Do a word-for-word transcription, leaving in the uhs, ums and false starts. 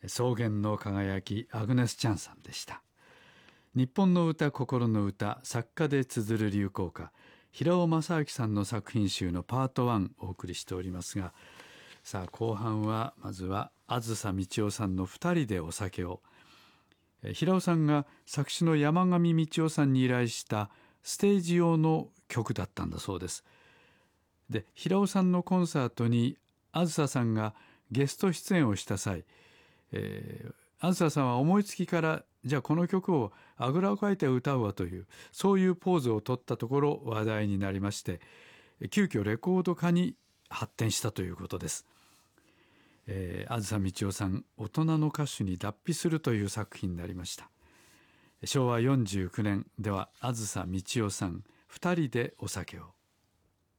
草原の輝き、アグネス・チャンさんでした。日本の歌、心の歌、作家で綴る流行歌、平尾正明さんの作品集のパートワンをお送りしておりますが、さあ後半はまずはあずさみちおさんのふたりでお酒を。平尾さんが作詞の山上道夫さんに依頼したステージ用の曲だったんだそうです。で、平尾さんのコンサートにあずささんがゲスト出演をした際、えー、あずささんは思いつきからじゃあこの曲をあぐらをかいて歌うわという、そういうポーズを取ったところ話題になりまして、急遽レコード化に発展したということです。えー、あずさみちおさん、大人の歌手に脱皮するという作品になりました。しょうわよんじゅうきゅうねんではあずさみちおさん、ふたりでお酒を。